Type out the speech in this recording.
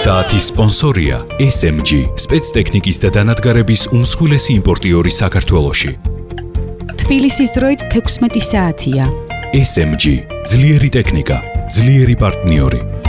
საათის სპონსორია SMG, სპეცტექნიკის და დანადგარების უმსხვილესი იმპორტიორი საქართველოში. თბილისის დროით 16 საათია. SMG, ძლიერი ტექნიკა, ძლიერი პარტნიორი.